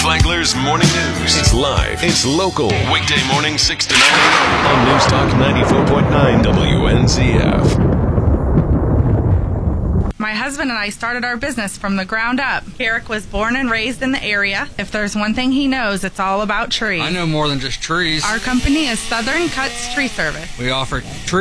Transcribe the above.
Flagler's Morning News. It's live. It's local. Weekday morning 6 to 9 on News Talk 94.9 WNZF. My husband and I started our business from the ground up. Eric was born and raised in the area. If there's one thing he knows, it's all about trees. I know more than just trees. Our company is Southern Cuts Tree Service. We offer tree